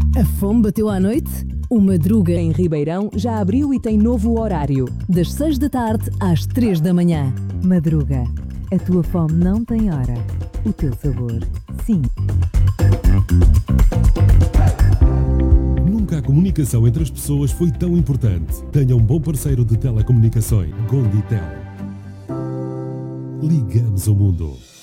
A fome bateu à noite? O Madruga em Ribeirão já abriu e tem novo horário, das 6 da tarde às 3 da manhã. Madruga, a tua fome não tem hora, o teu sabor, sim. Nunca a comunicação entre as pessoas foi tão importante. Tenha um bom parceiro de telecomunicações, Gonditel. Ligamos o mundo.